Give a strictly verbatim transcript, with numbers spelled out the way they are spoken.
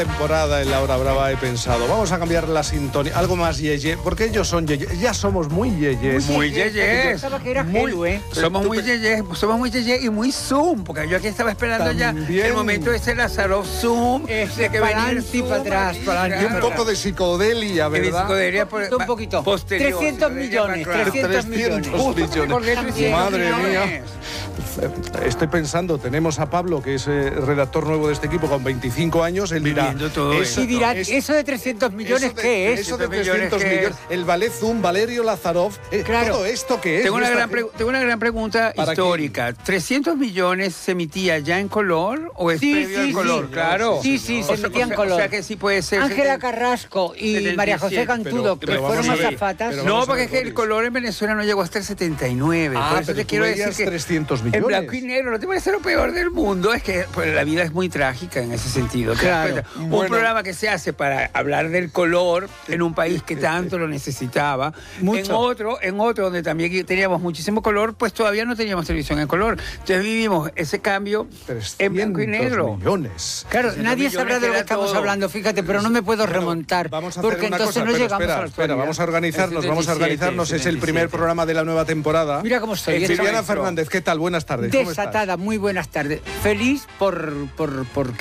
Temporada en La Hora Brava he pensado, vamos a cambiar la sintonía, algo más yeye, porque ellos son yeye, ya somos muy yeyes. Muy yeyes. Muy, ¿eh? Somos muy yeyes, somos muy yeyes y muy zoom, porque yo aquí estaba esperando También. ya el momento de ese Lazarov zoom, Es de que para venía el adelante y zoom, para atrás, aquí, para adelante y Y un para poco de psicodelia, Que de ¿verdad? psicodelia por- Un poquito. posterior, trescientos psicodelia millones, para atrás. trescientos millones. millones. ¿Por qué trescientos Madre millones? mía. Estoy pensando, tenemos a Pablo, que es eh, redactor nuevo de este equipo, con veinticinco años. Él dirá, Viviendo todo eso, Y dirán, es- ¿eso de trescientos millones eso de- qué es? Eso de millones, trescientos ¿qué millones. El ballet Zoom, Valerio Lazarov, eh, Claro. todo esto que es. Tengo una, esta gran gente- pregu- tengo una gran pregunta ¿Para histórica. ¿trescientos millones se emitía ya en color o es Sí, previo sí, al sí. color? Claro. Sí, sí, O se sea- emitían o sea- color. O sea que sí puede ser. Ángela seten- Carrasco y setenta y María José siete, Cantudo, pero- que pero fueron vamos a ver, azafatas. pero No, vamos a porque ver, es que el Boris. color en Venezuela no llegó hasta el setenta y nueve. Ah, Por eso pero te tú quiero veías decir que trescientos en millones. blanco y negro no te parece lo peor del mundo. Es que pues, la vida es muy trágica en ese sentido. ¿te das Claro. cuenta? Un Bueno. programa que se hace para hablar del color en un país que tanto lo necesitaba. Mucho. En otro, en otro donde también teníamos muchísimo color, pues todavía no teníamos televisión en color. Entonces vivimos ese cambio en blanco y negro. millones. Claro, trescientos nadie millones sabrá de lo que era estamos todo. hablando, fíjate, pero no me puedo Bueno, remontar. Vamos a hacer porque una entonces cosa, no pero llegamos espera, a la espera, actualidad. vamos a organizarnos, El vamos a setenta y siete, organizarnos. Es el primer setenta y siete. programa de la nueva temporada. Mira cómo estoy. Eh, estoy Viviana maestro. Fernández, ¿qué tal? Buenas tardes. ¿Cómo estás? desatada, muy buenas tardes. Feliz por, por, porque